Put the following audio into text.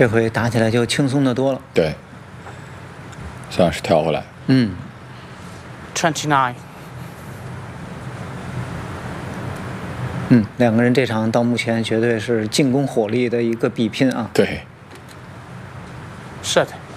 这回打起来就轻松的多了。 对，算是跳回来。 29. 两个人这场到目前绝对是进攻火力的一个比拼啊。 对。 Set.